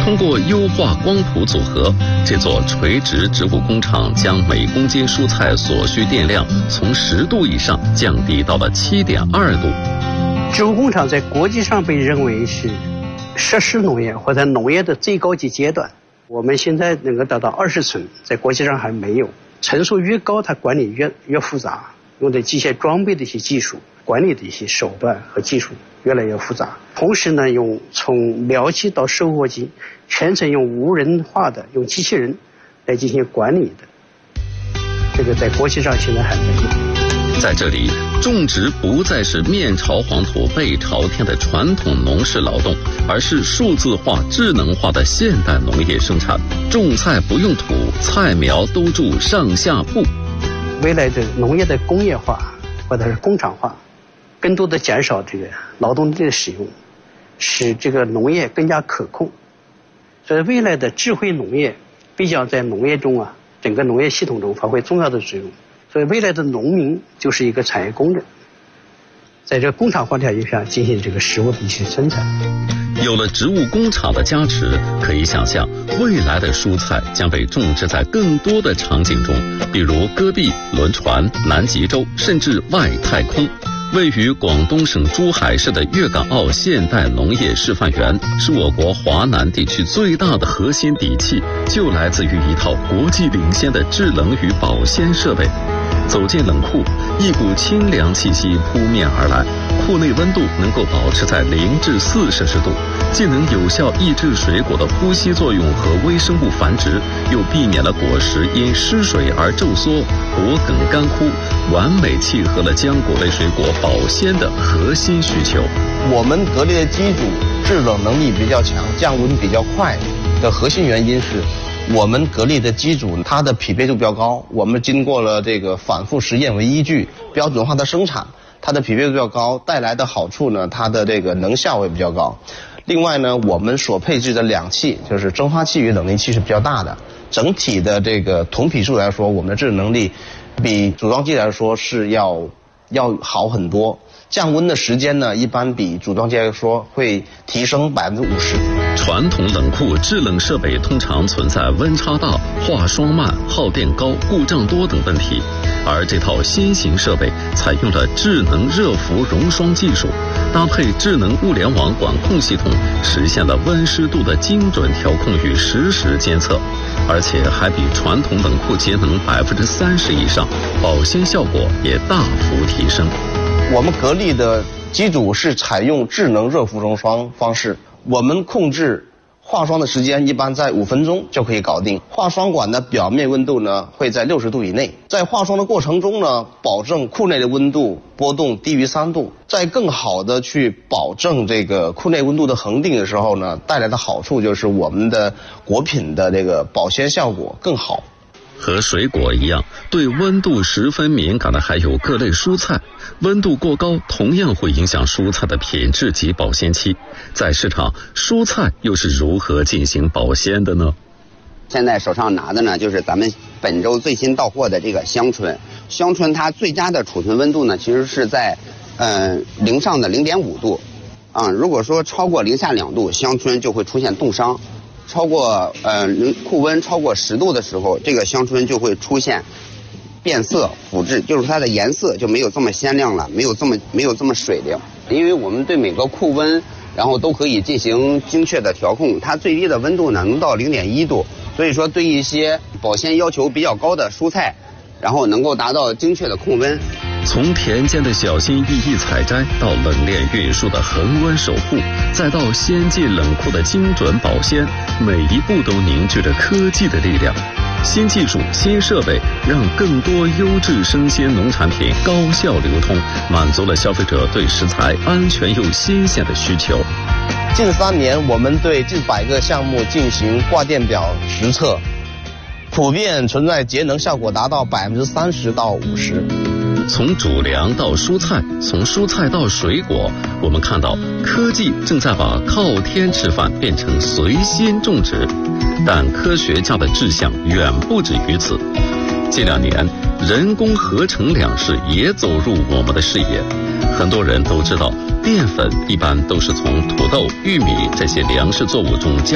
通过优化光谱组合，这座垂直植物工厂将每公斤蔬菜所需电量从10度以上降低到了7.2度。 植物工厂在国际上被认为是实施农业或者农业的最高级阶段。我们现在能够达到20寸，在国际上还没有。层数越高，它管理越复杂，用的机械装备的一些技术、管理的一些手段和技术越来越复杂。同时呢，从苗期到收获期，全程用无人化的、用机器人来进行管理的。这个在国际上现在还没有。 在这里，种植不再是面朝黄土背朝天的传统农事劳动，而是数字化、智能化的现代农业生产。种菜不用土，菜苗都筑上下铺。 未来的农业的工业化或者是工厂化，更多的减少这个劳动力的使用，使这个农业更加可控。所以未来的智慧农业必将在农业中整个农业系统中发挥重要的作用。所以未来的农民就是一个产业工人，在这个工厂化条件下进行这个食物的一些生产。 有了植物工厂的加持，可以想象未来的蔬菜将被种植在更多的场景中，比如戈壁、轮船、南极洲，甚至外太空。位于广东省珠海市的粤港澳现代农业示范园，是我国华南地区最大的核心底气，就来自于一套国际领先的制冷与保鲜设备。走进冷库，一股清凉气息扑面而来，库内温度能够保持在0至4摄氏度，既能有效抑制水果的呼吸作用和微生物繁殖，又避免了果实因失水而皱缩、果梗干枯，完美契合了浆果类水果保鲜的核心需求。 我们格力的机组制冷能力比较强，降温比较快的核心原因是我们格力的机组它的匹配度比较高，我们经过了这个反复实验为依据，标准化的生产，它的匹配度比较高，带来的好处呢，它的这个能效也比较高。另外呢，我们所配置的两器，就是蒸发器与冷凝器是比较大的，整体的这个同匹数来说，我们的制冷能力比组装机来说是要好很多。降温的时间呢，一般比组装机来说会提升50%。 传统冷库制冷设备通常存在温差大、化霜慢、耗电高、故障多等问题，而这套新型设备采用了智能热伏熔霜技术，搭配智能物联网管控系统，实现了温湿度的精准调控与实时监测，而且还比传统冷库节能30%以上，保鲜效果也大幅提升。 我们格力的机组是采用智能热伏熔霜方式，我们控制化霜的时间一般在5分钟就可以搞定。化霜管的表面温度呢会在60度以内，在化霜的过程中呢，保证库内的温度波动低于3度。在更好的去保证这个库内温度的恒定的时候呢，带来的好处就是我们的果品的这个保鲜效果更好。 和水果一样，对温度十分敏感的还有各类蔬菜。温度过高同样会影响蔬菜的品质及保鲜期。在市场，蔬菜又是如何进行保鲜的呢？ 现在手上拿的呢，就是咱们本周最新到货的这个香椿。香椿它最佳的储存温度呢，其实是在零上的0.5度。如果说超过零下2度，香椿就会出现冻伤。超过库温超过10度的时候，这个香椿就会出现变色腐质，就是它的颜色就没有这么鲜亮了，没有这么水灵。因为我们对每个库温然后都可以进行精确的调控，它最低的温度呢能到0.1度，所以说对一些保鲜要求比较高的蔬菜，然后能够达到精确的控温。 从田间的小心翼翼采摘，到冷链运输的恒温守护，再到先进冷库的精准保鲜，每一步都凝聚着科技的力量。新技术、新设备，让更多优质生鲜农产品高效流通，满足了消费者对食材安全又新鲜的需求。 近3年，我们对近100个项目进行挂电表实测，普遍存在节能效果达到30%到50%。 从主粮到蔬菜，从蔬菜到水果，我们看到科技正在把靠天吃饭变成随心种植。但科学家的志向远不止于此。近2年，人工合成粮食也走入我们的视野。很多人都知道，淀粉一般都是从土豆、玉米这些粮食作物中加